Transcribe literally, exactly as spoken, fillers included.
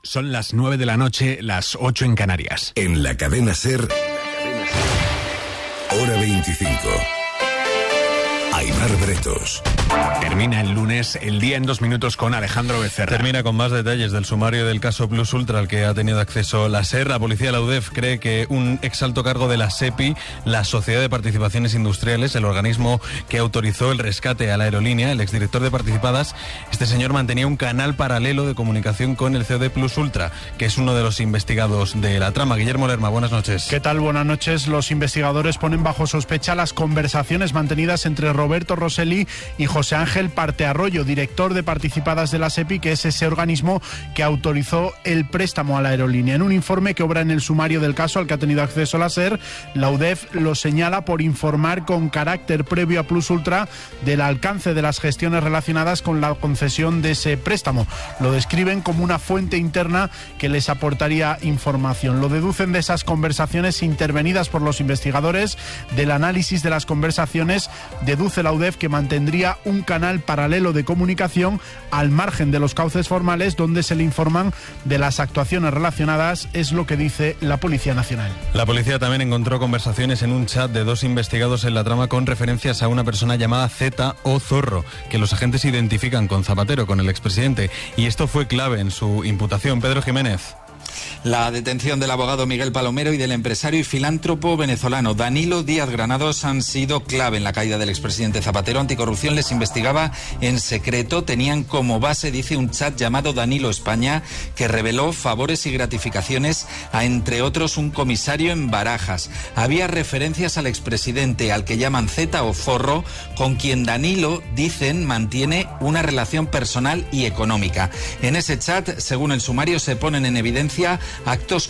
Son las nueve de la noche, las ocho en Canarias. En la cadena SER, hora veinticinco. Aimar Bretos. Termina el lunes, el día en dos minutos con Alejandro Becerra. Termina con más detalles del sumario del caso Plus Ultra al que ha tenido acceso la SER. La policía de la U D E F cree que un ex alto cargo de la SEPI, la Sociedad de Participaciones Industriales, el organismo que autorizó el rescate a la aerolínea, el exdirector de Participadas, este señor mantenía un canal paralelo de comunicación con el C E O de Plus Ultra, que es uno de los investigados de la trama. Guillermo Lerma, buenas noches. ¿Qué tal? Buenas noches. Los investigadores ponen bajo sospecha las conversaciones mantenidas entre Roberto Rosselli y José Ángel Partearroyo, director de Participadas de la SEPI, que es ese organismo que autorizó el préstamo a la aerolínea. En un informe que obra en el sumario del caso al que ha tenido acceso la SER, la U D E F lo señala por informar con carácter previo a Plus Ultra del alcance de las gestiones relacionadas con la concesión de ese préstamo. Lo describen como una fuente interna que les aportaría información. Lo deducen de esas conversaciones intervenidas por los investigadores. Del análisis de las conversaciones deduce la U D E F que mantendría un canal paralelo de comunicación al margen de los cauces formales donde se le informan de las actuaciones relacionadas, es lo que dice la Policía Nacional. La policía también encontró conversaciones en un chat de dos investigados en la trama con referencias a una persona llamada Z o Zorro, que los agentes identifican con Zapatero, con el expresidente, y esto fue clave en su imputación. Pedro Jiménez. La detención del abogado Miguel Palomero y del empresario y filántropo venezolano Danilo Díaz Granados han sido clave en la caída del expresidente Zapatero. Anticorrupción les investigaba en secreto. Tenían como base, dice, un chat llamado Danilo España que reveló favores y gratificaciones a, entre otros, un comisario en Barajas. Había referencias al expresidente, al que llaman Z o Zorro, con quien Danilo, dicen, mantiene una relación personal y económica. En ese chat, según el sumario, se ponen en evidencia actos